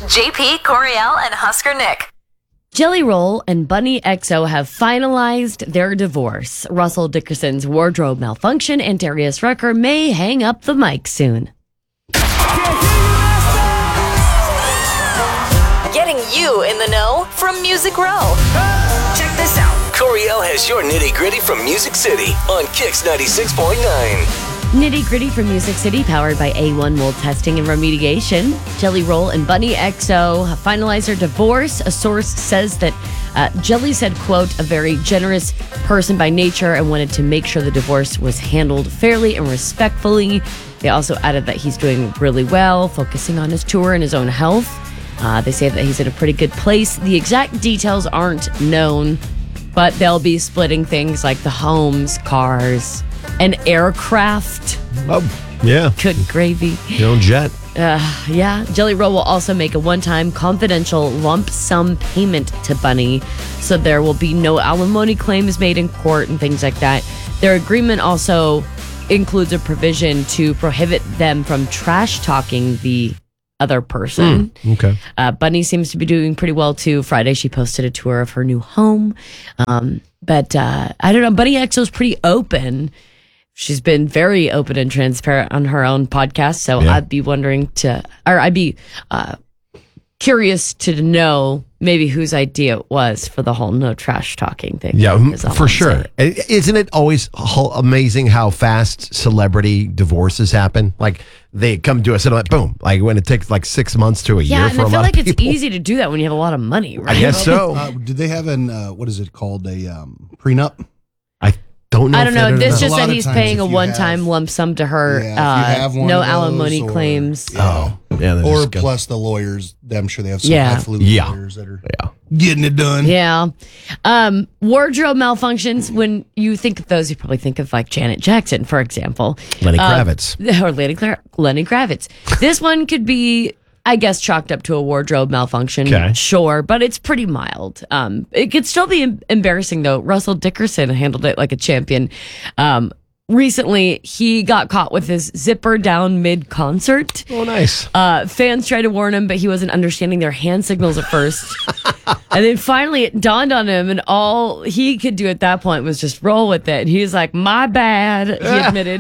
JP, Coriel, and Husker Nick. Jelly Roll and Bunny XO have finalized their divorce. Russell Dickerson's wardrobe malfunction and Darius Rucker may hang up the mic soon. Getting you in the know from Music Row. Check this out. Coriel has your nitty-gritty from Music City on Kix 96.9. Nitty Gritty from Music City, powered by A1 Mold Testing and Remediation. Jelly Roll and Bunny XO have finalized their divorce. A source says that Jelly said, quote, a very generous person by nature and wanted to make sure the divorce was handled fairly and respectfully. They also added that he's doing really well, focusing on his tour and his own health. They say that he's in a pretty good place. The exact details aren't known, but they'll be splitting things like the homes, cars, and aircraft. Oh, yeah. Good gravy. Your own jet. Yeah. Jelly Roll will also make a one-time confidential lump sum payment to Bunny, so there will be no alimony claims made in court and things like that. Their agreement also includes a provision to prohibit them from trash talking the other person. Okay. Bunny seems to be doing pretty well too. Friday she posted a tour of her new home. But I don't know, Bunny XO's pretty open. She's been very open and transparent on her own podcast. So Yeah. I'd be curious to know maybe whose idea it was for the whole no trash talking thing. Yeah, Is all for I'm sure. saying. Isn't it always amazing how fast celebrity divorces happen? Like they come to us and like, boom, like when it takes like 6 months to a Yeah, year and for I a feel lot like of it's people. easy to do that when you have a lot of money, right? I guess so. Did they have an what is it called, a prenup? I don't know. I don't if that know. or This not. just A lot said of he's times paying if a you one-time have- lump sum to her. Yeah, if you have one no of those, alimony or- claims. Oh, yeah. they Or just go- plus the lawyers, I'm sure they have some Yeah. highfalutin Yeah. lawyers that are Yeah. getting it done. Yeah. Wardrobe malfunctions, when you think of those, you probably think of like Janet Jackson, for example. Lenny Kravitz. Or Lenny Kravitz. This one could be, I guess, chalked up to a wardrobe malfunction. Okay. Sure, but it's pretty mild. It could still be embarrassing, though. Russell Dickerson handled it like a champion. Recently, he got caught with his zipper down mid-concert. Oh, nice. Fans tried to warn him, but he wasn't understanding their hand signals at first. And then finally it dawned on him, and all he could do at that point was just roll with it. And he was like, my bad, he admitted.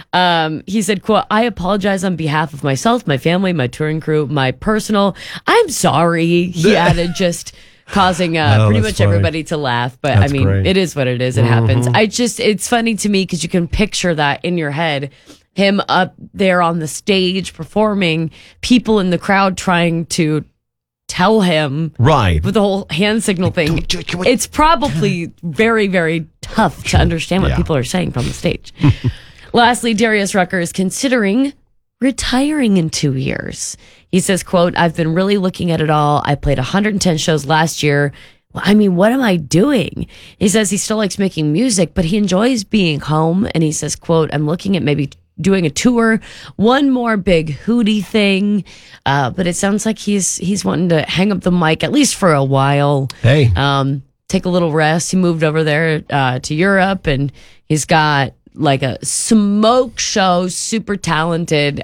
He said, quote, I apologize on behalf of myself, my family, my touring crew, my personal. I'm sorry, he added, just causing pretty that's much funny. everybody to laugh. But That's I mean, great. it is what it is. It happens. It's funny to me because you can picture that in your head. Him up there on the stage performing, people in the crowd trying to tell him Right. with the whole hand signal thing. Don't do it, come on. It's probably very, very tough to understand what Yeah. people are saying from the stage. Lastly, Darius Rucker is considering retiring in 2 years. He says, quote, I've been really looking at it all. I played 110 shows last year. Well, I mean, what am I doing? He says he still likes making music, but he enjoys being home. And he says, quote, I'm looking at maybe doing a tour, one more big hootie thing. But it sounds like he's wanting to hang up the mic, at least for a while. Hey. Take a little rest. He moved over there to Europe, and he's got like a smoke show, super talented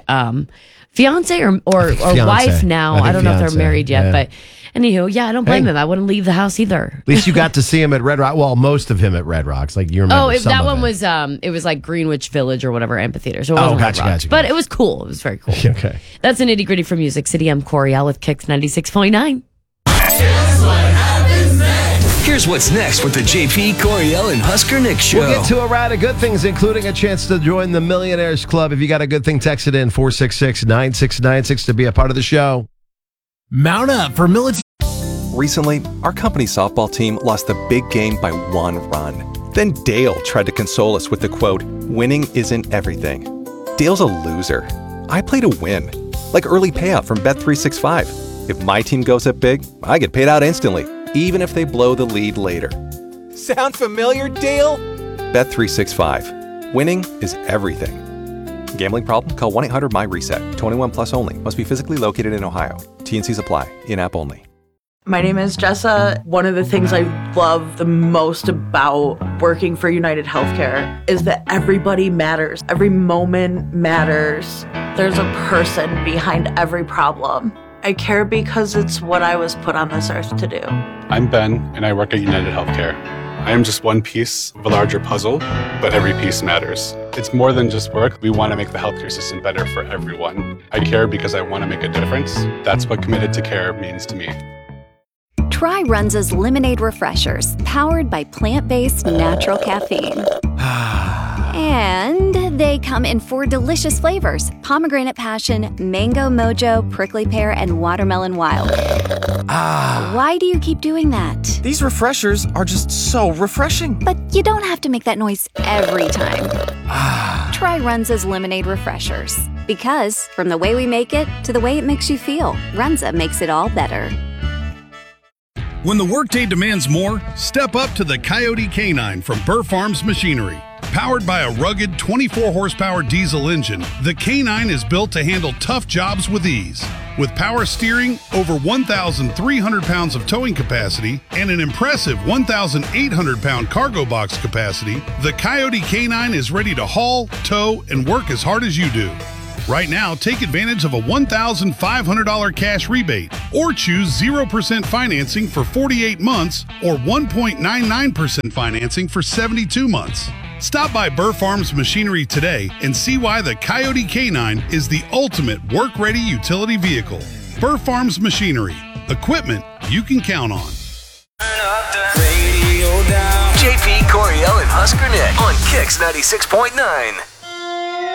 fiance or Fiance. wife now. I think I don't know if fiance, they're married yet, yeah. but anywho, yeah, I don't blame Hey. him. I wouldn't leave the house either. At least you got to see him at Red Rock. Well, most of him at Red Rocks. Like you remember. Oh, some that of one it. was it was like Greenwich Village or whatever amphitheater. So it wasn't gotcha, Red Rocks. gotcha, But gotcha. it was cool. It was very cool. Okay. That's a nitty gritty from Music City. I'm Coriel with Kix 96.9. Here's what's next with the JP, Coriel, and Husker Nick show. We'll get to a round of good things, including a chance to join the Millionaires Club. If you got a good thing, text it in 466-9696 to be a part of the show. Mount up for military. Recently, our company softball team lost the big game by 1 run. Then Dale tried to console us with the quote, winning isn't everything. Dale's a loser. I play to win. Like early payout from Bet365. If my team goes up big, I get paid out instantly, even if they blow the lead later. Sound familiar, Dale? Bet365. Winning is everything. Gambling problem? Call 1-800-MY-RESET. 21 plus only. Must be physically located in Ohio. T&Cs apply. In-app only. My name is Jessa. One of the things I love the most about working for United Healthcare is that everybody matters. Every moment matters. There's a person behind every problem. I care because it's what I was put on this earth to do. I'm Ben, and I work at United Healthcare. I am just one piece of a larger puzzle, but every piece matters. It's more than just work. We want to make the healthcare system better for everyone. I care because I want to make a difference. That's what committed to care means to me. Try Runza's Lemonade Refreshers, powered by plant-based natural caffeine. And they come in 4 delicious flavors: pomegranate passion, mango mojo, prickly pear, and watermelon wild. Why do you keep doing that? These refreshers are just so refreshing. But you don't have to make that noise every time. Try Runza's Lemonade Refreshers. Because from the way we make it to the way it makes you feel, Runza makes it all better. When the workday demands more, step up to the Coyote K9 from Burr Farms Machinery. Powered by a rugged 24-horsepower diesel engine, the K9 is built to handle tough jobs with ease. With power steering, over 1,300 pounds of towing capacity, and an impressive 1,800-pound cargo box capacity, the Coyote K9 is ready to haul, tow, and work as hard as you do. Right now, take advantage of a $1,500 cash rebate, or choose 0% financing for 48 months or 1.99% financing for 72 months. Stop by Burr Farms Machinery today and see why the Coyote K9 is the ultimate work-ready utility vehicle. Burr Farms Machinery. Equipment you can count on. JP, Coriel, and Husker Nick on Kix 96.9.